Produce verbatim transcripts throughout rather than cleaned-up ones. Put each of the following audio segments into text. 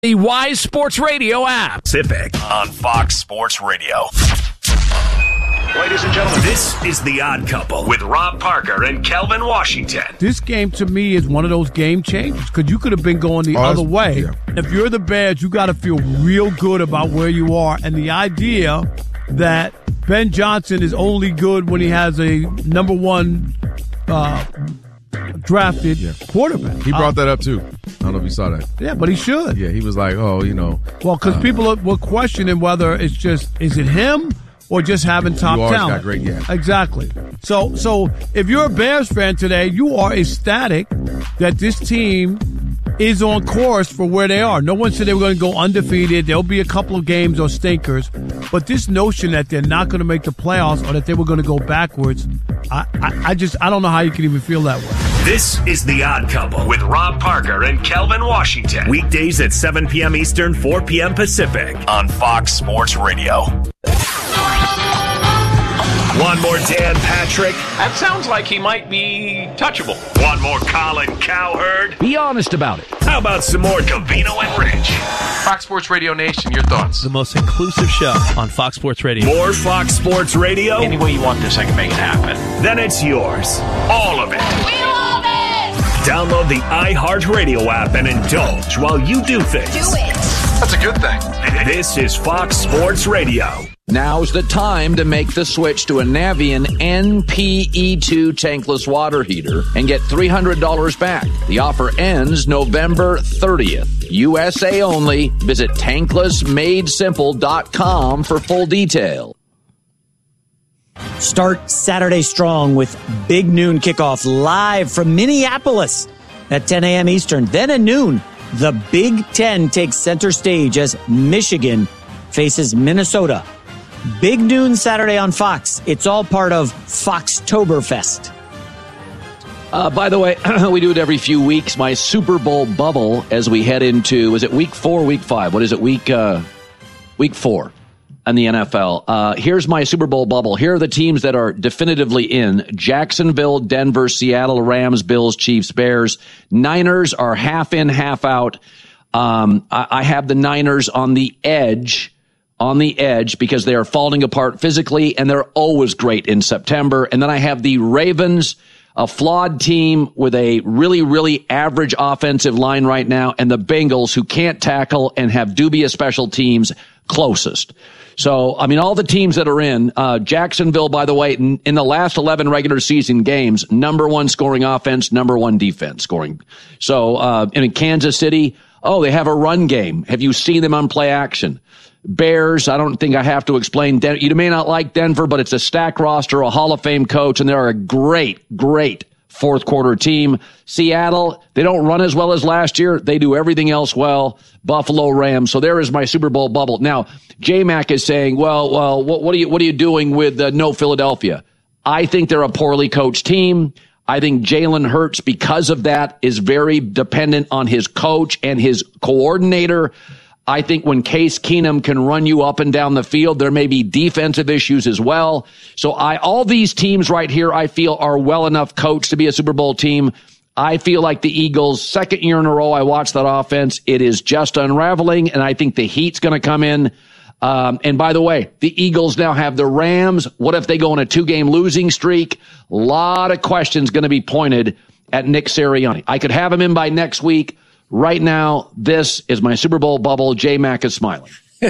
The Wise Sports Radio app. Pacific on Fox Sports Radio. Ladies and gentlemen, this is The Odd Couple with Rob Parker and Kelvin Washington. This game, to me, is one of those game changers because you could have been going the oh, other way. Yeah. If you're the Bears, you got to feel real good about where you are. And the idea that Ben Johnson is only good when he has a number one uh, drafted yeah. quarterback. He brought uh, that up, too. I don't know if you saw that. Yeah, but he should. Yeah, he was like, oh, you know. Well, because uh, people are, were questioning whether it's just, is it him or just having top you always talent? Got great, yeah. Exactly. So, so if you're a Bears fan today, you are ecstatic that this team is on course for where they are. No one said they were going to go undefeated. There'll be a couple of games or stinkers. But this notion that they're not going to make the playoffs or that they were going to go backwards, I, I, I just, I don't know how you can even feel that way. This is The Odd Couple with Rob Parker and Kelvin Washington. Weekdays at seven p.m. Eastern, four p.m. Pacific on Fox Sports Radio. One more Dan Patrick. That sounds like he might be touchable. One more Colin Cowherd. Be honest about it. How about some more Covino and Rich? Fox Sports Radio Nation, your thoughts? The most inclusive show on Fox Sports Radio. More Fox Sports Radio? Any way you want this, I can make it happen. Then it's yours. All of it. We love it! Download the iHeartRadio app and indulge while you do things. Do it. That's a good thing. This is Fox Sports Radio. Now's the time to make the switch to a Navien N P E two tankless water heater and get three hundred dollars back. The offer ends November thirtieth. U S A only. Visit tankless made simple dot com for full detail. Start Saturday strong with Big Noon kickoff live from Minneapolis at ten a.m. Eastern. Then at noon, the Big Ten takes center stage as Michigan faces Minnesota. Big Noon Saturday on Fox. It's all part of Foxtoberfest. Uh, by the way, we do it every few weeks. My Super Bowl bubble as we head into, is it week four, week five? What is it? Week, uh, week four in the N F L. Uh, here's my Super Bowl bubble. Here are the teams that are definitively in: Jacksonville, Denver, Seattle, Rams, Bills, Chiefs, Bears. Niners are half in, half out. Um, I, I have the Niners on the edge. on the edge because they are falling apart physically, and they're always great in September. And then I have the Ravens, a flawed team with a really, really average offensive line right now, and the Bengals, who can't tackle and have dubious special teams, closest. So, I mean, all the teams that are in, uh, Jacksonville, by the way, in, in the last eleven regular season games, number one scoring offense, number one defense scoring. So, uh, in Kansas City, oh, they have a run game. Have you seen them on play action? Bears, I don't think I have to explain. Den- you may not like Denver, but it's a stacked roster, a Hall of Fame coach, and they're a great, great fourth quarter team. Seattle, they don't run as well as last year. They do everything else well. Buffalo Rams. So there is my Super Bowl bubble. Now, J-Mac is saying, well, well, what, what are you, what are you doing with uh, no Philadelphia? I think they're a poorly coached team. I think Jalen Hurts, because of that, is very dependent on his coach and his coordinator. I think when Case Keenum can run you up and down the field, there may be defensive issues as well. So I, all these teams right here, I feel are well enough coached to be a Super Bowl team. I feel like the Eagles, second year in a row, I watched that offense. It is just unraveling, and I think the heat's going to come in. Um, and by the way, the Eagles now have the Rams. What if they go on a two-game losing streak? A lot of questions going to be pointed at Nick Sirianni. I could have him in by next week. Right now, this is my Super Bowl bubble. J-Mac is smiling.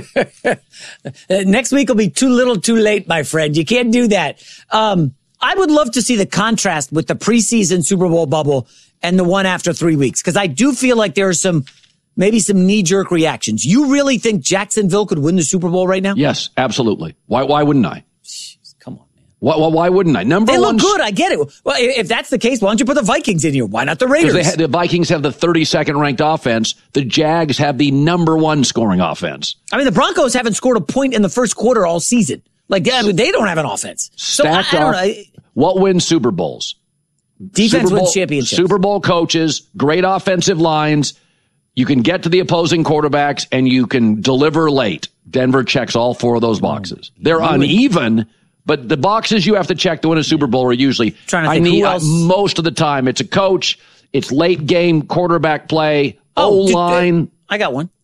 Next week will be too little too late, my friend. You can't do that. Um, I would love to see the contrast with the preseason Super Bowl bubble and the one after three weeks, because I do feel like there are some, maybe some knee-jerk reactions. You really think Jacksonville could win the Super Bowl right now? Yes, absolutely. Why, why wouldn't I? Come on. Why, why, why wouldn't I? Number they one, look good. I get it. Well, if that's the case, why don't you put the Vikings in here? Why not the Raiders? They ha- the Vikings have the thirty-second ranked offense. The Jags have the number one scoring offense. I mean, the Broncos haven't scored a point in the first quarter all season. Like, I mean, they don't have an offense. Stacked so I, I don't off. know. What wins Super Bowls? Defense Super Bowl, wins championships. Super Bowl coaches, great offensive lines. You can get to the opposing quarterbacks, and you can deliver late. Denver checks all four of those boxes. They're uneven. But the boxes you have to check to win a Super Bowl are usually, Trying to I think need, who else? most of the time, it's a coach, it's late game quarterback play, Oh, O-line. I got one.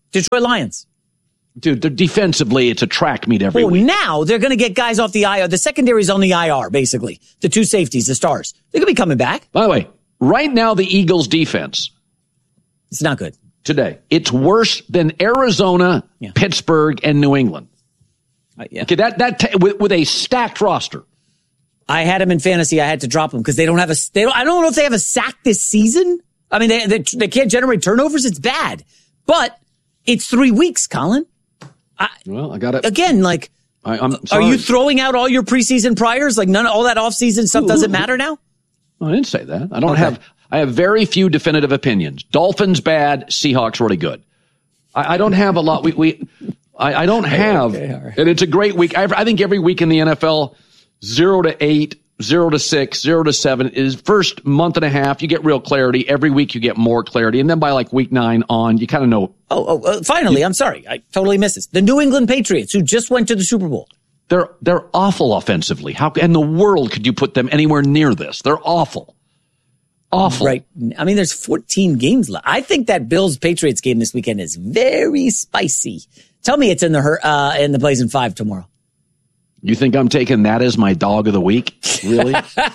Detroit Lions. Dude, they're defensively, it's a track meet every well, week. Now they're going to get guys off the I R. The secondary's on the I R, basically. The two safeties, the stars. They're going to be coming back. By the way, right now the Eagles' defense. It's not good. Today. It's worse than Arizona, yeah. Pittsburgh, and New England. Uh, yeah. Okay, that, that t- with, with a stacked roster. I had him in fantasy. I had to drop him because they don't have a, they don't, I don't know if they have a sack this season. I mean, they, they, they can't generate turnovers. It's bad. But it's three weeks, Colin. I, well, I got it. Again, like, I, I'm are you throwing out all your preseason priors? Like, none of all that offseason stuff Ooh. doesn't matter now? I didn't say that. I don't okay. have, I have very few definitive opinions. Dolphins bad, Seahawks really good. I, I don't have a lot. We, we I, I don't have, okay, right. and it's a great week. I, I think every week in the N F L, zero to eight, zero to six, zero to seven is first month and a half. You get real clarity. Every week you get more clarity. And then by like week nine on, you kind of know. Oh, oh, uh, finally, you, I'm sorry. I totally missed this. The New England Patriots, who just went to the Super Bowl. They're, they're awful offensively. How in the world could you put them anywhere near this? They're awful. Awful. Right. I mean, there's fourteen games left. I think that Bills-Patriots game this weekend is very spicy. Tell me it's in the, uh, in the Blazing Five tomorrow. You think I'm taking that as my dog of the week? Really?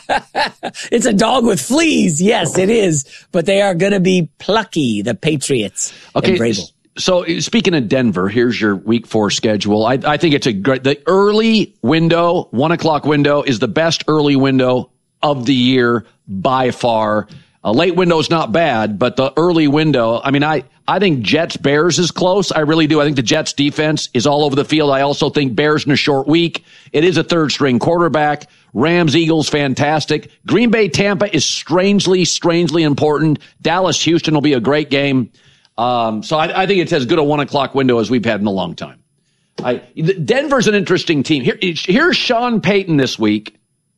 It's a dog with fleas. Yes, it is. But they are going to be plucky, the Patriots. Okay. So speaking of Denver, here's your week four schedule. I, I think it's a great, the early window, one o'clock window is the best early window of the year by far. A late window is not bad, but the early window, I mean, I, I think Jets Bears is close. I really do. I think the Jets defense is all over the field. I also think Bears in a short week. It is a third string quarterback. Rams Eagles, fantastic. Green Bay Tampa is strangely, strangely important. Dallas Houston will be a great game. Um, so I, I think it's as good a one o'clock window as we've had in a long time. I, Denver's an interesting team. Here, here's Sean Payton this week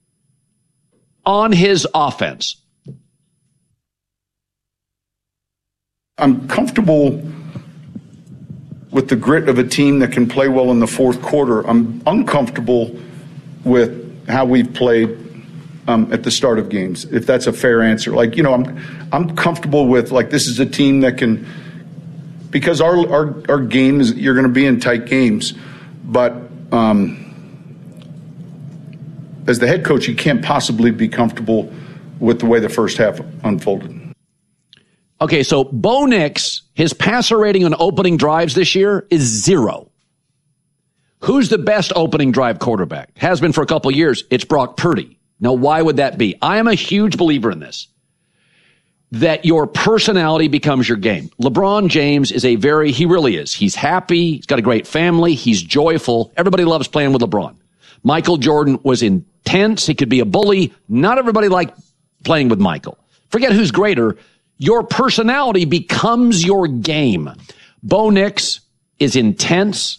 on his offense. I'm comfortable with the grit of a team that can play well in the fourth quarter. I'm uncomfortable with how we've played um, at the start of games, if that's a fair answer. Like, you know, I'm I'm comfortable with, like, this is a team that can, because our our, our game is, you're going to be in tight games. But um, as the head coach, you can't possibly be comfortable with the way the first half unfolded. Okay, so Bo Nix, his passer rating on opening drives this year is zero. Who's the best opening drive quarterback? Has been for a couple of years. It's Brock Purdy. Now, why would that be? I am a huge believer in this, that your personality becomes your game. LeBron James is a very, he really is. He's happy. He's got a great family. He's joyful. Everybody loves playing with LeBron. Michael Jordan was intense. He could be a bully. Not everybody liked playing with Michael. Forget who's greater. Your personality becomes your game. Bo Nix is intense,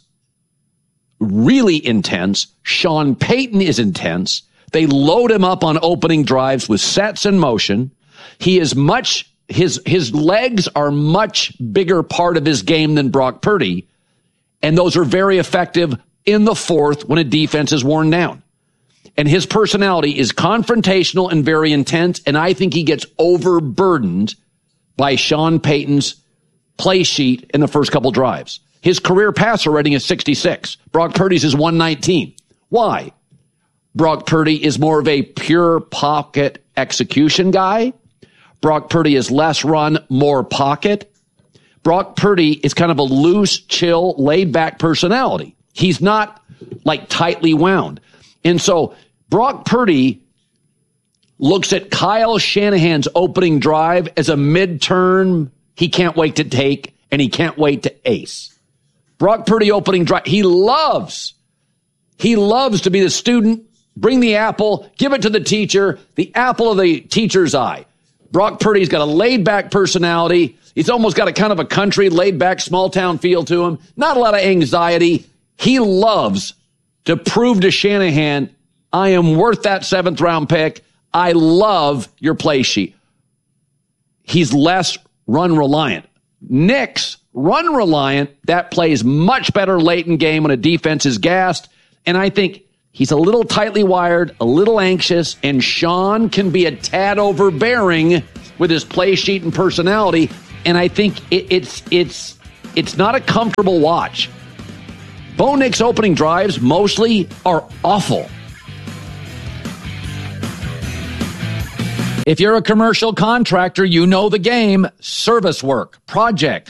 really intense. Sean Payton is intense. They load him up on opening drives with sets in motion. He is much, his, his legs are much bigger part of his game than Brock Purdy. And those are very effective in the fourth when a defense is worn down. And his personality is confrontational and very intense. And I think he gets overburdened by Sean Payton's play sheet in the first couple drives. His career passer rating is sixty-six. Brock Purdy's is one nineteen. Why? Brock Purdy is more of a pure pocket execution guy. Brock Purdy is less run, more pocket. Brock Purdy is kind of a loose, chill, laid-back personality. He's not like tightly wound. And so Brock Purdy looks at Kyle Shanahan's opening drive as a midterm he can't wait to take, and he can't wait to ace. Brock Purdy opening drive, he loves, he loves to be the student, bring the apple, give it to the teacher, the apple of the teacher's eye. Brock Purdy's got a laid-back personality. He's almost got a kind of a country, laid-back, small-town feel to him. Not a lot of anxiety. He loves to prove to Shanahan, I am worth that seventh-round pick. I love your play sheet. He's less run reliant. Nix, run reliant, that plays much better late in game when a defense is gassed. And I think he's a little tightly wired, a little anxious, and Sean can be a tad overbearing with his play sheet and personality. And I think it, it's it's It's not a comfortable watch. Bo Nix opening drives mostly are awful. If you're a commercial contractor, you know the game. Service work, projects,